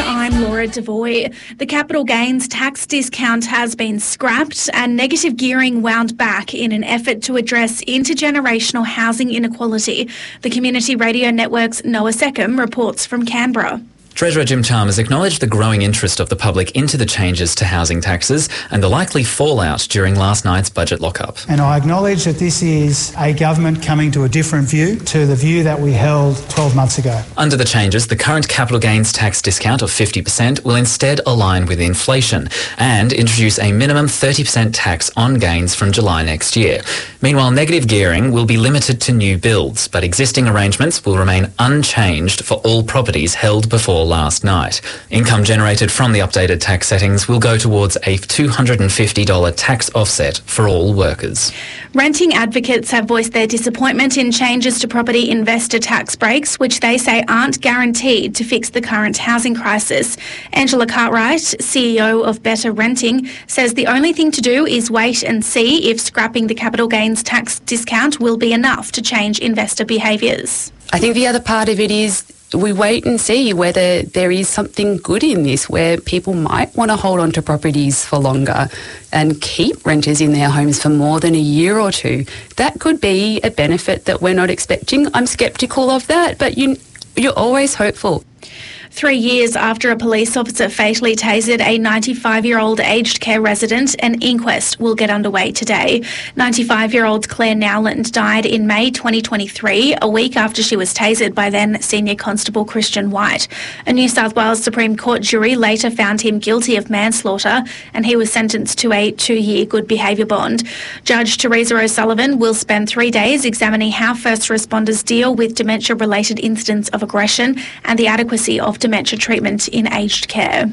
I'm Laura Devoy. The capital gains tax discount has been scrapped and negative gearing wound back in an effort to address intergenerational housing inequality. The Community Radio Network's Noah Seckham reports from Canberra. Treasurer Jim Chalmers acknowledged the growing interest of the public into the changes to housing taxes and the likely fallout during last night's budget lockup. And I acknowledge that this is a government coming to a different view to the view that we held 12 months ago. Under the changes, the current capital gains tax discount of 50% will instead align with inflation and introduce a minimum 30% tax on gains from July next year. Meanwhile, negative gearing will be limited to new builds, but existing arrangements will remain unchanged for all properties held before last night. Income generated from the updated tax settings will go towards a $250 tax offset for all workers. Renting advocates have voiced their disappointment in changes to property investor tax breaks, which they say aren't guaranteed to fix the current housing crisis. Angela Cartwright, CEO of Better Renting, says the only thing to do is wait and see if scrapping the capital gains tax discount will be enough to change investor behaviours. I think the other part of it is we wait and see whether there is something good in this where people might want to hold on to properties for longer and keep renters in their homes for more than a year or two. That could be a benefit that we're not expecting. I'm sceptical of that, but you're always hopeful. 3 years after a police officer fatally tasered a 95-year-old aged care resident, an inquest will get underway today. 95-year-old Claire Nowland died in May 2023, a week after she was tasered by then Senior Constable Christian White. A New South Wales Supreme Court jury later found him guilty of manslaughter and he was sentenced to a 2-year good behaviour bond. Judge Teresa O'Sullivan will spend 3 days examining how first responders deal with dementia-related incidents of aggression and the adequacy of dementia treatment in aged care.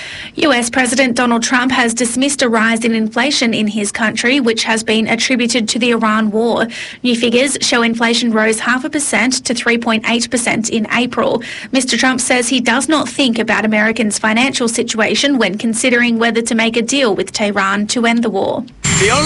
US President Donald Trump has dismissed a rise in inflation in his country, which has been attributed to the Iran war. New figures show inflation rose 0.5% to 3.8% in April. Mr. Trump says he does not think about Americans' financial situation when considering whether to make a deal with Tehran to end the war.